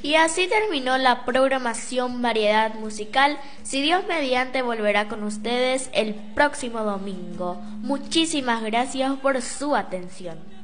Y así terminó la programación Variedad Musical. Si Dios mediante volverá con ustedes el próximo domingo. Muchísimas gracias por su atención.